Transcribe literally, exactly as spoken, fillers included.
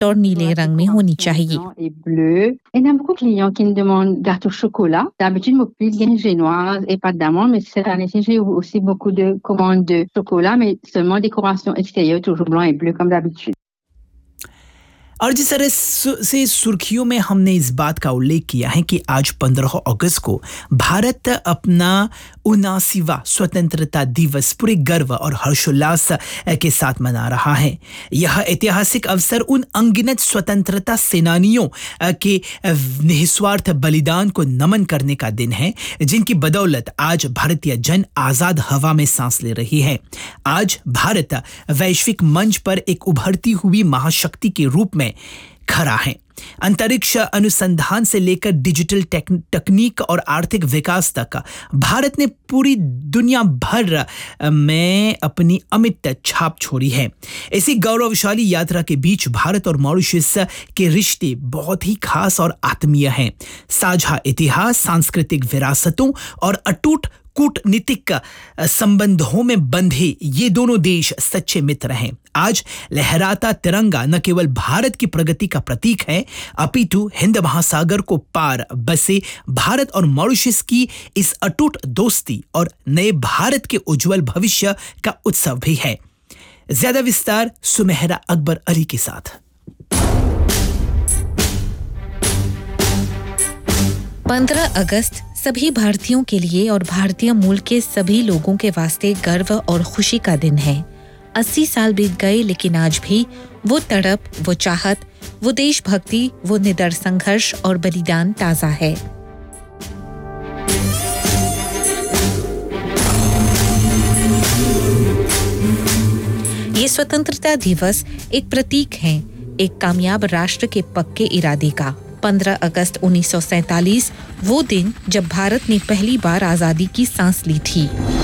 और नीले रंग में होनी चाहिए। Et bleu. Il y a beaucoup de clients qui me demandent gâteau au chocolat. D'habitude, moi, plus bien génoise et pâte d'amande, mais cette année-ci, j'ai aussi beaucoup de commandes de chocolat, mais seulement décoration extérieure, toujours blanc et bleu comme d'habitude. और जिस तरह से सुर्खियों में हमने इस बात का उल्लेख किया है कि आज पंद्रह अगस्त को भारत अपना उनासीवा स्वतंत्रता दिवस पूरे गर्व और हर्षोल्लास के साथ मना रहा है। यह ऐतिहासिक अवसर उन अनगिनत स्वतंत्रता सेनानियों के निस्वार्थ बलिदान को नमन करने का दिन है, जिनकी बदौलत आज भारतीय जन आजाद हवा में सांस ले रही है। आज भारत वैश्विक मंच पर एक उभरती हुई महाशक्ति के रूप में खड़ा है। अंतरिक्ष अनुसंधान से लेकर डिजिटल तकनीक और आर्थिक विकास तक भारत ने पूरी दुनिया भर में अपनी अमिट छाप छोड़ी है। इसी गौरवशाली यात्रा के बीच भारत और मॉरिशस के रिश्ते बहुत ही खास और आत्मीय हैं। साझा इतिहास, सांस्कृतिक विरासतों और अटूट कूटनीतिक संबंधों में बंधे ये दोनों देश सच्चे मित्र हैं। आज लहराता तिरंगा न केवल भारत की प्रगति का प्रतीक है, अपितु हिंद महासागर को पार बसे भारत और मॉरिशस की इस अटूट दोस्ती और नए भारत के उज्जवल भविष्य का उत्सव भी है। ज्यादा विस्तार सुमेहरा अकबर अली के साथ। पंद्रह अगस्त सभी भारतीयों के लिए और भारतीय मूल के सभी लोगों के वास्ते गर्व और खुशी का दिन है। अस्सी साल बीत गए, लेकिन आज भी वो तड़प, वो चाहत, वो देशभक्ति, वो निडर संघर्ष और बलिदान ताजा है। ये स्वतंत्रता दिवस एक प्रतीक है, एक कामयाब राष्ट्र के पक्के इरादे का। पंद्रह अगस्त उन्नीस सौ सैंतालीस वो दिन जब भारत ने पहली बार आजादी की सांस ली थी।